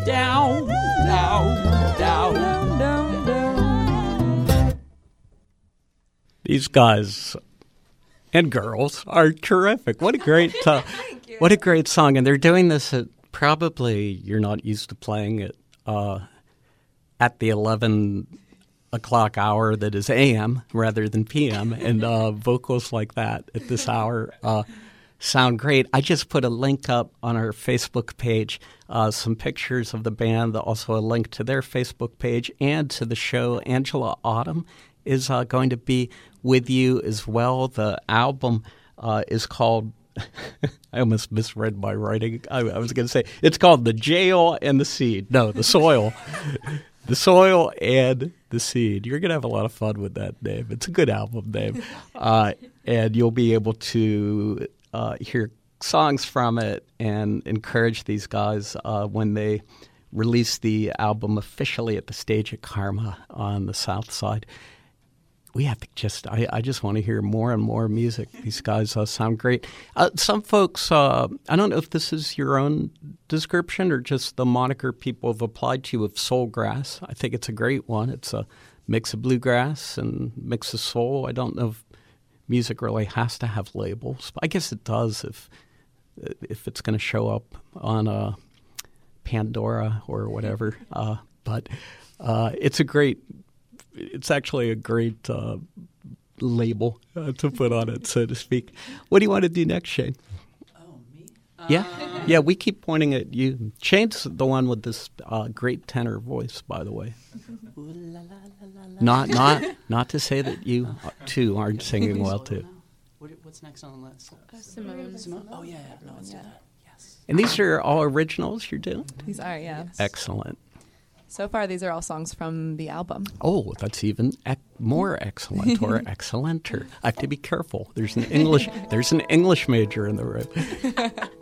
down, down, down, down, down. These guys and girls are terrific. What a great, what a great song! And they're doing this at probably you're not used to playing it at the 11 o'clock hour that is AM rather than PM, and vocals like that at this hour sound great. I just put a link up on our Facebook page, some pictures of the band, also a link to their Facebook page and to the show. Angela Autumn is going to be with you as well. The album is called, I almost misread my writing. I was going to say, it's called The Jail and the Seed. No, The Soil. The Soil and the Seed. You're going to have a lot of fun with that name. It's a good album name. And you'll be able to hear songs from it and encourage these guys when they release the album officially at the Stage at Karma on the South Side. We have to I just want to hear more and more music. These guys sound great. Some folks, I don't know if this is your own description or just the moniker people have applied to you of soulgrass. I think it's a great one. It's a mix of bluegrass and mix of soul. I don't know if music really has to have labels. I guess it does if it's going to show up on Pandora or whatever. But it's actually a great label to put on it, so to speak. What do you want to do next, Shane? Oh, me? Yeah, we keep pointing at you. Shane's the one with this great tenor voice, by the way. Not to say that you too aren't singing well too. What's next on the list? Simone. Oh yeah, no, let's do that. Yes. And these are all originals you're doing? These are, yeah. Excellent. So far, these are all songs from the album. Oh, that's even more excellent or excellenter. I have to be careful. There's an English major in the room.